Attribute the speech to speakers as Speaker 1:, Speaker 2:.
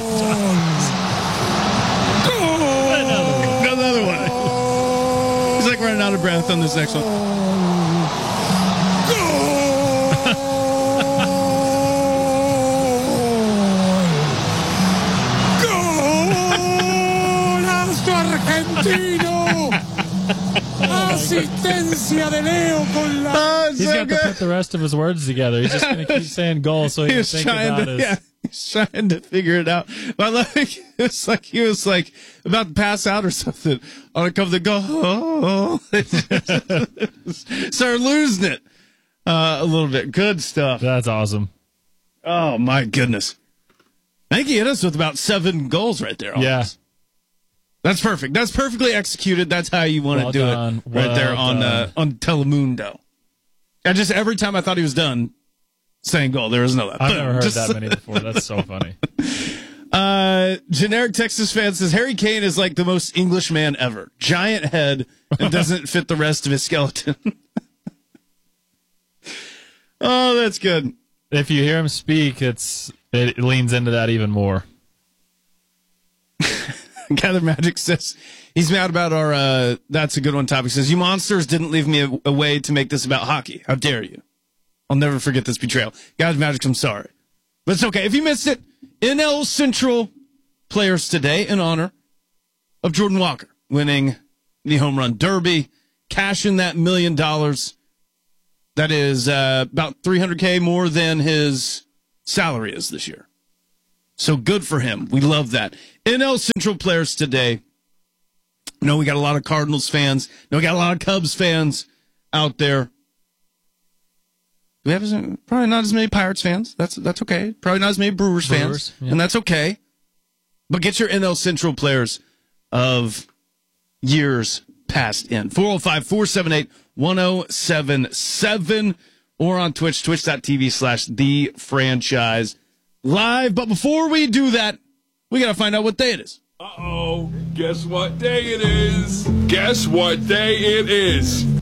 Speaker 1: Another one. He's like running out of breath on this next one.
Speaker 2: Asistencia de Leo con la...
Speaker 3: He's got to put the rest of his words together. He's just going to keep saying goal so he can think about it.
Speaker 1: Yeah, he's trying to figure it out. But like, it's like he was like about to pass out or something. On it comes the goal. Started losing it a little bit. Good stuff.
Speaker 3: That's awesome.
Speaker 1: Oh, my goodness. I think he hit us with about 7 goals right there.
Speaker 3: Yeah.
Speaker 1: That's perfect. That's perfectly executed. That's how you want to do it right there on Telemundo. I just, every time I thought he was done saying goal, there was no that.
Speaker 3: I've never heard that many before. That's so funny.
Speaker 1: Generic Texas fan says Harry Kane is like the most English man ever. Giant head and doesn't fit the rest of his skeleton. Oh, that's good.
Speaker 3: If you hear him speak, it leans into that even more.
Speaker 1: Gather Magic says he's mad about our that's a good one topic. Says, you monsters didn't leave me a way to make this about hockey. How dare you? I'll never forget this betrayal. Gather Magic, I'm sorry. But it's okay. If you missed it, NL Central players today in honor of Jordan Walker winning the home run derby, cashing that $1 million. That is about $300K more than his salary is this year. So good for him. We love that. NL Central players today. We got a lot of Cardinals fans. We got a lot of Cubs fans out there. Do we have probably not as many Pirates fans? That's okay. Probably not as many Brewers fans. Yeah. And that's okay. But get your NL Central players of years past in. 405-478-1077 or on Twitch, twitch.tv/thefranchise live. But before we do that, we got to find out what day it is.
Speaker 4: Uh-oh. Guess what day it is? Guess what day it is?